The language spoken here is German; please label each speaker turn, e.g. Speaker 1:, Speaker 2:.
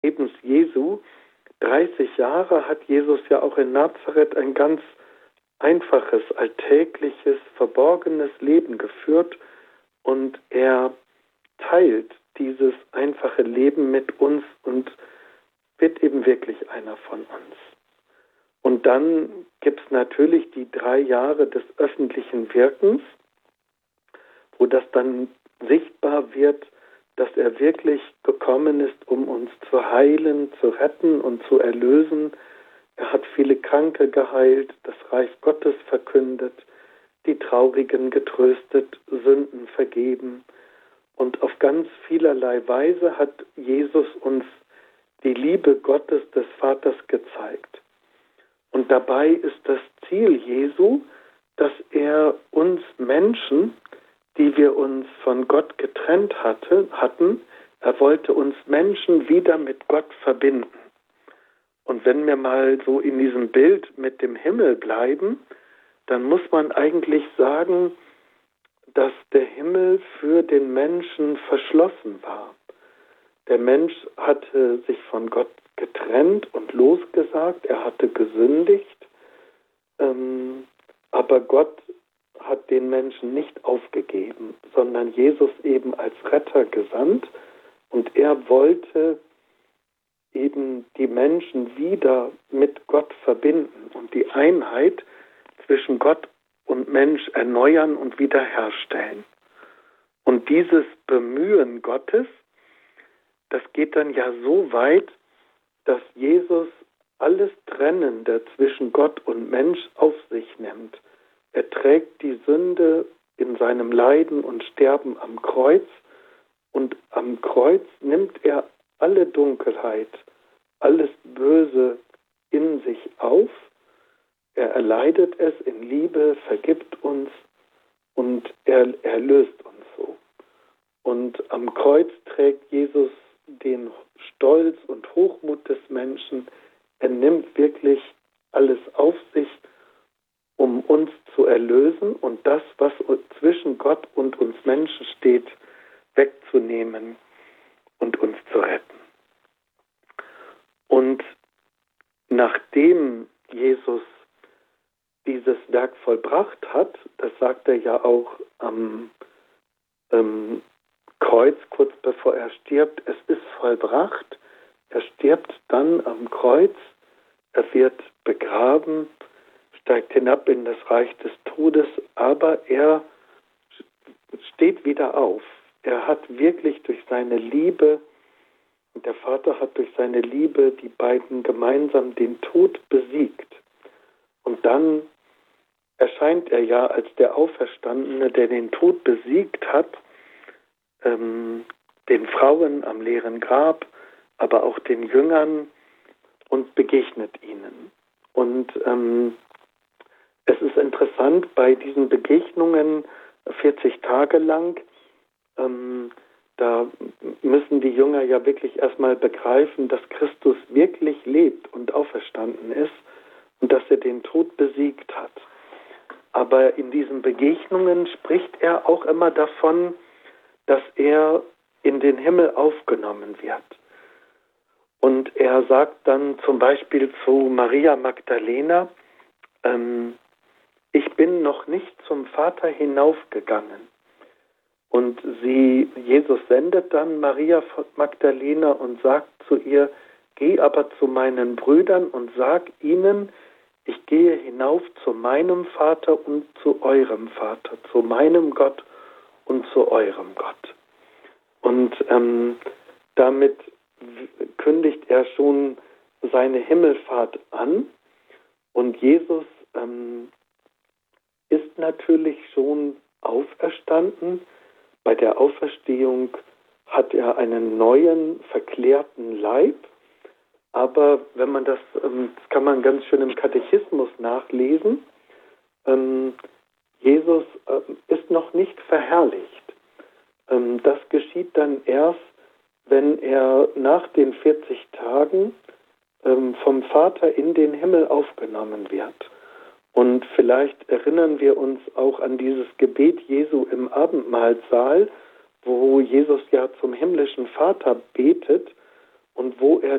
Speaker 1: Lebens Jesu. 30 Jahre hat Jesus ja auch in Nazareth ein ganz einfaches, alltägliches, verborgenes Leben geführt und er teilt dieses einfache Leben mit uns und wird eben wirklich einer von uns. Und dann gibt es natürlich die 3 Jahre des öffentlichen Wirkens, wo das dann sichtbar wird, dass er wirklich gekommen ist, um uns zu heilen, zu retten und zu erlösen. Er hat viele Kranke geheilt, das Reich Gottes verkündet, die Traurigen getröstet, Sünden vergeben. Und auf ganz vielerlei Weise hat Jesus uns die Liebe Gottes des Vaters gezeigt. Und dabei ist das Ziel Jesu, dass er uns Menschen, die wir uns von Gott getrennt hatten, er wollte uns Menschen wieder mit Gott verbinden. Und wenn wir mal so in diesem Bild mit dem Himmel bleiben, dann muss man eigentlich sagen, dass der Himmel für den Menschen verschlossen war. Der Mensch hatte sich von Gott getrennt und losgesagt, er hatte gesündigt, aber Gott hat den Menschen nicht aufgegeben, sondern Jesus eben als Retter gesandt und er wollte eben die Menschen wieder mit Gott verbinden und die Einheit zwischen Gott und Mensch erneuern und wiederherstellen. Und dieses Bemühen Gottes, das geht dann ja so weit, dass Jesus alles Trennende zwischen Gott und Mensch auf sich nimmt. Er trägt die Sünde in seinem Leiden und Sterben am Kreuz und am Kreuz nimmt er alle Dunkelheit, alles Böse in sich auf. Er erleidet es in Liebe, vergibt uns und er erlöst uns so. Und am Kreuz trägt Jesus den Stolz und Hochmut des Menschen. Er nimmt wirklich alles auf sich, um uns zu erlösen und das, was zwischen Gott und uns Menschen steht, wegzunehmen und uns zu retten. Und nachdem Jesus dieses Werk vollbracht hat, das sagt er ja auch am Kreuz, kurz bevor er stirbt, es ist vollbracht. Er stirbt dann am Kreuz, er wird begraben, steigt hinab in das Reich des Todes, aber er steht wieder auf. Er hat wirklich durch seine Liebe, und der Vater hat durch seine Liebe die beiden gemeinsam den Tod besiegt. Und dann erscheint er ja als der Auferstandene, der den Tod besiegt hat, den Frauen am leeren Grab, aber auch den Jüngern und begegnet ihnen. Und es ist interessant, bei diesen Begegnungen 40 Tage lang, da müssen die Jünger ja wirklich erstmal begreifen, dass Christus wirklich lebt und auferstanden ist und dass er den Tod besiegt hat. Aber in diesen Begegnungen spricht er auch immer davon, dass er in den Himmel aufgenommen wird. Und er sagt dann zum Beispiel zu Maria Magdalena, ich bin noch nicht zum Vater hinaufgegangen. Und Jesus sendet dann Maria Magdalena und sagt zu ihr, geh aber zu meinen Brüdern und sag ihnen, ich gehe hinauf zu meinem Vater und zu eurem Vater, zu meinem Gott und zu eurem Gott. Und damit kündigt er schon seine Himmelfahrt an. Und Jesus ist natürlich schon auferstanden. Bei der Auferstehung hat er einen neuen, verklärten Leib. Aber wenn man das kann man ganz schön im Katechismus nachlesen, Jesus ist noch nicht verherrlicht. Das geschieht dann erst, wenn er nach den 40 Tagen vom Vater in den Himmel aufgenommen wird. Und vielleicht erinnern wir uns auch an dieses Gebet Jesu im Abendmahlsaal, wo Jesus ja zum himmlischen Vater betet und wo er